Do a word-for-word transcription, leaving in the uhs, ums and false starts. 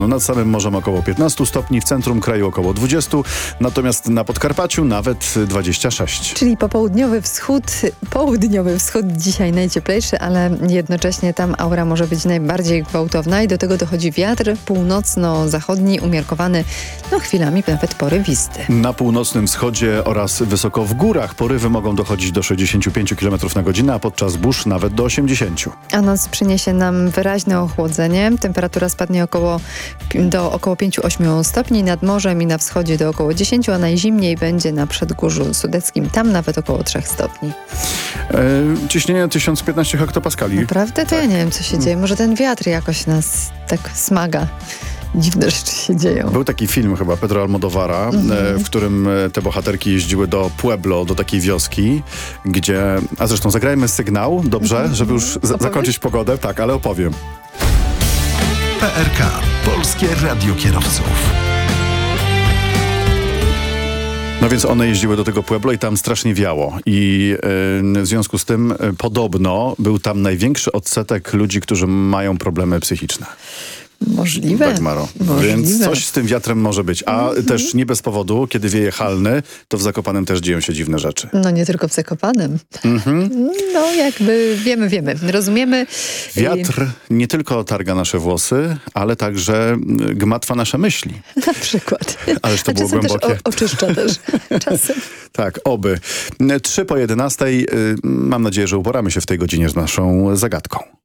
No nad samym morzem około piętnaście stopni, w centrum kraju około dwadzieścia, natomiast na Podkarpaciu nawet dwadzieścia sześć. Czyli popołudniowy wschód, południowy wschód dzisiaj najcieplejszy, ale jednocześnie tam aura może być najbardziej gwałtowna i do tego dochodzi wiatr północno-zachodni, umiarkowany, no chwilami nawet porywisty. Na północnym wschodzie oraz wysoko w górach porywy mogą dochodzić do sześćdziesiąt pięć kilometrów na godzinę, a podczas burz nawet do osiemdziesiąt. A noc przyniesie nam wyraźne ochłodzenie. Temperatura spadnie około, do około pięć do ośmiu stopni nad morzem i na wschodzie do około dziesięć, a najzimniej będzie na Przedgórzu Sudeckim, tam nawet około trzech stopni. E, ciśnienie tysiąc piętnaście hektopaskali. Naprawdę? To tak. Ja nie wiem, co się dzieje. Może ten wiatr jakoś nas tak smaga. Dziwne rzeczy się dzieją. Był taki film chyba Pedro Almodovara, Mhm. e, w którym e, te bohaterki jeździły do Pueblo, do takiej wioski, gdzie... A zresztą zagrajmy sygnał, dobrze? Mhm. Żeby już za- zakończyć pogodę. Tak, ale opowiem. P R K. Polskie Radio Kierowców. No więc one jeździły do tego Pueblo i tam strasznie wiało. I y, w związku z tym y, podobno był tam największy odsetek ludzi, którzy mają problemy psychiczne. Możliwe. Dagmaro. Możliwe. Więc coś z tym wiatrem może być. A Mhm. też nie bez powodu, kiedy wieje halny, to w Zakopanem też dzieją się dziwne rzeczy. No nie tylko w Zakopanem. Mhm. No jakby wiemy, wiemy. Rozumiemy. Wiatr nie tylko targa nasze włosy, ale także y, gmatwa nasze myśli. Na przykład. Ależ to A było czasem głębokie. też o, oczyszcza też. Czasem. Tak, oby. Trzy po jedenastej. y, Mam nadzieję, że uporamy się w tej godzinie z naszą zagadką.